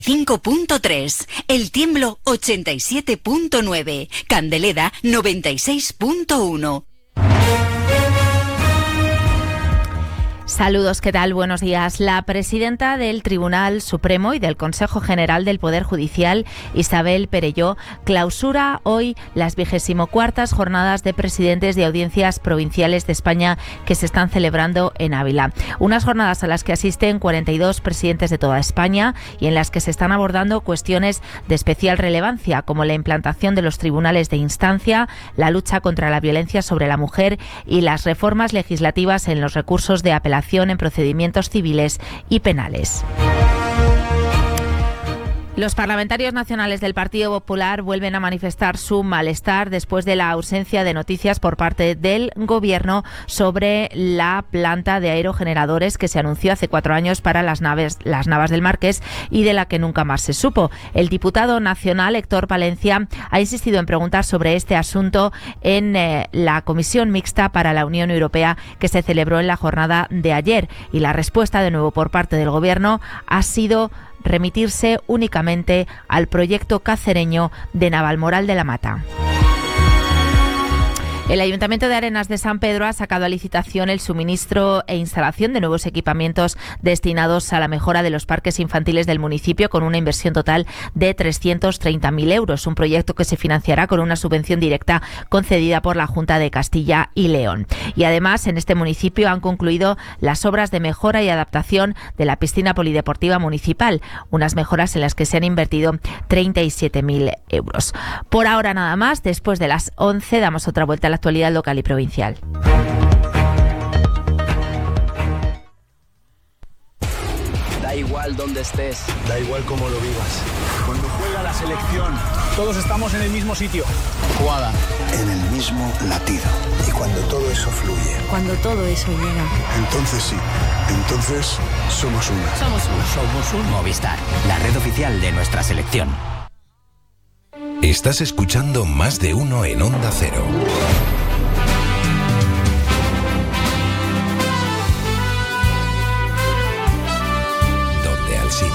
5.3, El Tiemblo 87.9, Candeleda 96.1. Saludos, ¿qué tal? Buenos días. La presidenta del Tribunal Supremo y del Consejo General del Poder Judicial, Isabel Perelló, clausura hoy las 24ª jornadas de presidentes de audiencias provinciales de España que se están celebrando en Ávila. Unas jornadas a las que asisten 42 presidentes de toda España y en las que se están abordando cuestiones de especial relevancia, como la implantación de los tribunales de instancia, la lucha contra la violencia sobre la mujer y las reformas legislativas en los recursos de apelación en procedimientos civiles y penales. Los parlamentarios nacionales del Partido Popular vuelven a manifestar su malestar después de la ausencia de noticias por parte del Gobierno sobre la planta de aerogeneradores que se anunció hace 4 años para las Navas del Marqués y de la que nunca más se supo. El diputado nacional Héctor Palencia ha insistido en preguntar sobre este asunto en la Comisión Mixta para la Unión Europea que se celebró en la jornada de ayer, y la respuesta de nuevo por parte del Gobierno ha sido remitirse únicamente al proyecto cacereño de Navalmoral de la Mata. El Ayuntamiento de Arenas de San Pedro ha sacado a licitación el suministro e instalación de nuevos equipamientos destinados a la mejora de los parques infantiles del municipio, con una inversión total de 330.000 euros, un proyecto que se financiará con una subvención directa concedida por la Junta de Castilla y León. Y además, en este municipio han concluido las obras de mejora y adaptación de la piscina polideportiva municipal, unas mejoras en las que se han invertido 37.000 euros. Por ahora nada más. Después de las 11 damos otra vuelta a la actualidad local y provincial. Da igual dónde estés, da igual cómo lo vivas. Cuando juega la selección, todos estamos en el mismo sitio. Jugada. En el mismo latido. Y cuando todo eso fluye. Cuando todo eso llega. Entonces sí, entonces somos una. Somos un Movistar, la red oficial de nuestra selección. Estás escuchando Más de Uno en Onda Cero.